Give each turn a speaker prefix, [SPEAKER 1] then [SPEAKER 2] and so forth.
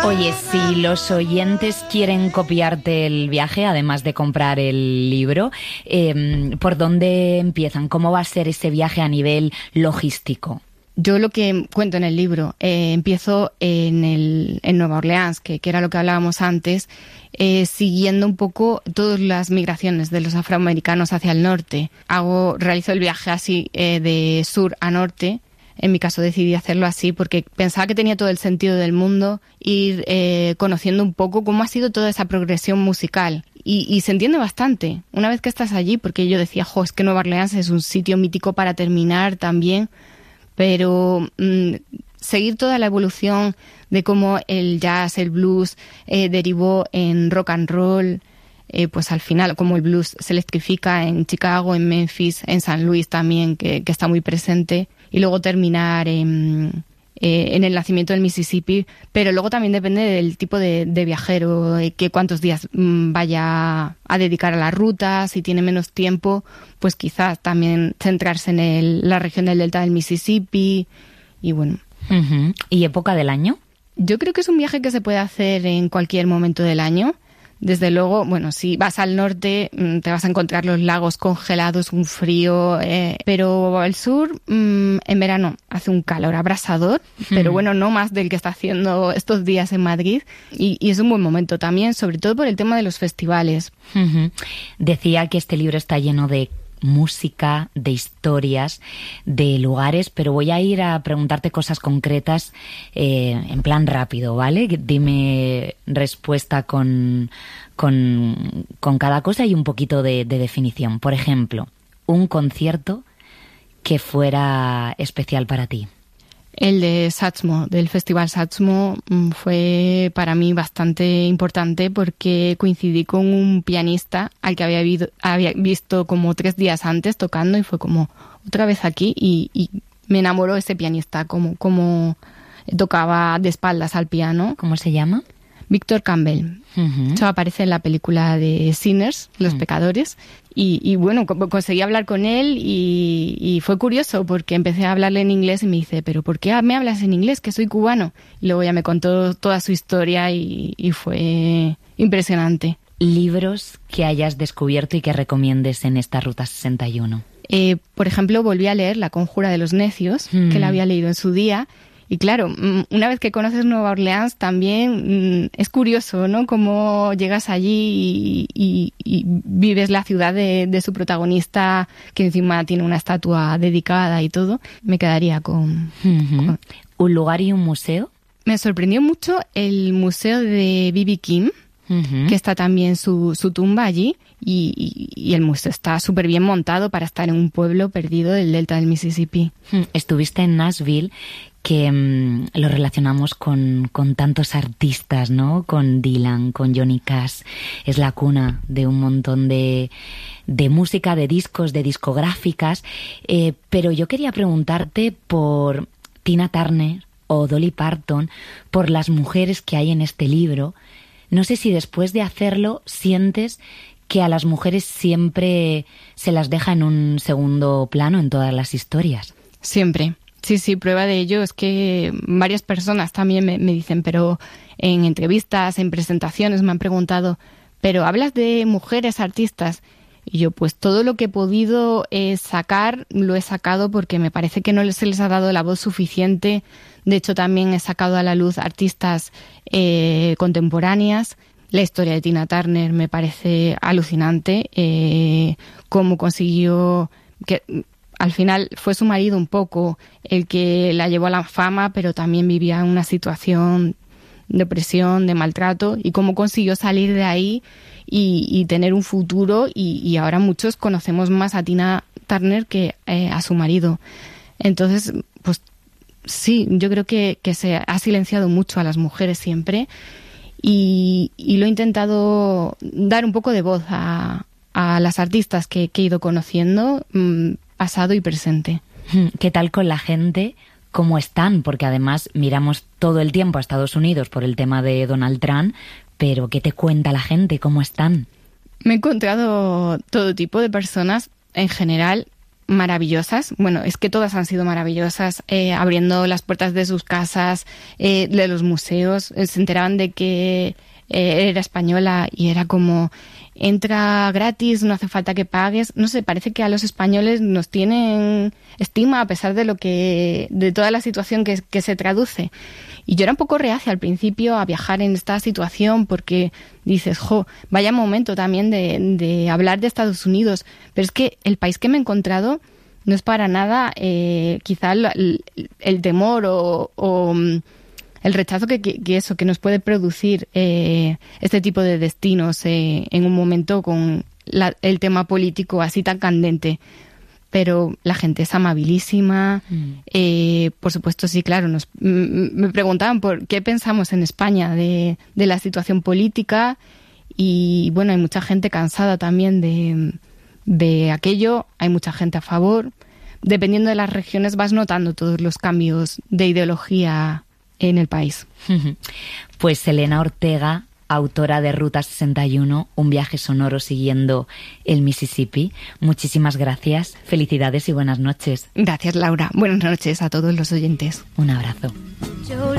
[SPEAKER 1] Oye, si los oyentes quieren copiarte el viaje, además de comprar el libro, ¿por dónde empiezan? ¿Cómo va a ser ese viaje a nivel logístico?
[SPEAKER 2] Yo lo que cuento en el libro, empiezo en Nueva Orleans, que era lo que hablábamos antes, siguiendo un poco todas las migraciones de los afroamericanos hacia el norte. Realizo el viaje así de sur a norte. En mi caso decidí hacerlo así porque pensaba que tenía todo el sentido del mundo ir conociendo un poco cómo ha sido toda esa progresión musical. Y se entiende bastante una vez que estás allí, porque yo decía, es que Nueva Orleans es un sitio mítico para terminar también, pero seguir toda la evolución de cómo el jazz, el blues derivó en rock and roll, pues al final como el blues se electrifica en Chicago, en Memphis, en San Luis también, que está muy presente, y luego terminar en el nacimiento del Mississippi, pero luego también depende del tipo de viajero, que cuántos días vaya a dedicar a la ruta. Si tiene menos tiempo, pues quizás también centrarse en la región del delta del Mississippi, y bueno.
[SPEAKER 1] Uh-huh. ¿Y época del año?
[SPEAKER 2] Yo creo que es un viaje que se puede hacer en cualquier momento del año. Desde luego, bueno, si vas al norte te vas a encontrar los lagos congelados, un frío, pero al sur en verano hace un calor abrasador, pero bueno, no más del que está haciendo estos días en Madrid, y es un buen momento también, sobre todo por el tema de los festivales.
[SPEAKER 1] Uh-huh. Decía que este libro está lleno de música, de historias, de lugares, pero voy a ir a preguntarte cosas concretas en plan rápido, ¿vale? Dime respuesta con cada cosa y un poquito de definición. Por ejemplo, un concierto que fuera especial para ti.
[SPEAKER 2] El de Satchmo, del Festival Satchmo, fue para mí bastante importante porque coincidí con un pianista al que había visto como 3 días antes tocando, y fue como otra vez aquí, y me enamoró ese pianista, como tocaba de espaldas al piano.
[SPEAKER 1] ¿Cómo se llama?
[SPEAKER 2] Víctor Campbell. Uh-huh. Eso aparece en la película de Sinners, Los Pecadores. Y bueno, conseguí hablar con él y fue curioso porque empecé a hablarle en inglés y me dice, ¿pero por qué me hablas en inglés? Que soy cubano. Y luego ya me contó toda su historia y fue impresionante.
[SPEAKER 1] ¿Libros que hayas descubierto y que recomiendes en esta Ruta 61?
[SPEAKER 2] Por ejemplo, volví a leer La Conjura de los Necios, que la había leído en su día. Y claro, una vez que conoces Nueva Orleans también es curioso, ¿no? Cómo llegas allí y vives la ciudad de su protagonista, que encima tiene una estatua dedicada y todo. Me quedaría con...
[SPEAKER 1] ¿Un lugar y un museo?
[SPEAKER 2] Me sorprendió mucho el museo de B.B. King, que está también su tumba allí. Y el museo está súper bien montado para estar en un pueblo perdido del delta del Mississippi.
[SPEAKER 1] Estuviste en Nashville, que lo relacionamos con tantos artistas, ¿no? Con Dylan, con Johnny Cash. Es la cuna de un montón de música, de discos, de discográficas. Pero yo quería preguntarte por Tina Turner o Dolly Parton, por las mujeres que hay en este libro. No sé si después de hacerlo sientes que a las mujeres siempre se las deja en un segundo plano en todas las historias.
[SPEAKER 2] Siempre. Sí, prueba de ello es que varias personas también me dicen, pero en entrevistas, en presentaciones me han preguntado, ¿pero hablas de mujeres artistas? Y yo, pues todo lo que he podido sacar, lo he sacado porque me parece que no se les ha dado la voz suficiente. De hecho, también he sacado a la luz artistas contemporáneas. La historia de Tina Turner me parece alucinante, cómo consiguió que... Al final fue su marido un poco el que la llevó a la fama, pero también vivía en una situación de opresión, de maltrato, y cómo consiguió salir de ahí y tener un futuro, y ahora muchos conocemos más a Tina Turner que a su marido. Entonces, pues sí, yo creo que se ha silenciado mucho a las mujeres siempre, y lo he intentado dar un poco de voz a las artistas que he ido conociendo, pasado y presente.
[SPEAKER 1] ¿Qué tal con la gente? ¿Cómo están? Porque además miramos todo el tiempo a Estados Unidos por el tema de Donald Trump, pero ¿qué te cuenta la gente? ¿Cómo están?
[SPEAKER 2] Me he encontrado todo tipo de personas. En general, maravillosas. Bueno, es que todas han sido maravillosas, abriendo las puertas de sus casas, de los museos. Se enteraban de que era española y era como, entra gratis, no hace falta que pagues. No sé, parece que a los españoles nos tienen estima a pesar de toda la situación que se traduce. Y yo era un poco reacia al principio a viajar en esta situación porque dices, vaya momento también de hablar de Estados Unidos. Pero es que el país que me he encontrado no es para nada quizá el temor o el rechazo que nos puede producir este tipo de destinos en un momento con el tema político así tan candente. Pero la gente es amabilísima. Por supuesto, sí, claro. Me preguntaban por qué pensamos en España de la situación política y, bueno, hay mucha gente cansada también de aquello. Hay mucha gente a favor. Dependiendo de las regiones vas notando todos los cambios de ideología en el país.
[SPEAKER 1] Pues Elena Ortega, autora de Ruta 61, un viaje sonoro siguiendo el Mississippi. Muchísimas gracias, felicidades y buenas noches.
[SPEAKER 2] Gracias, Laura. Buenas noches a todos los oyentes.
[SPEAKER 1] Un abrazo.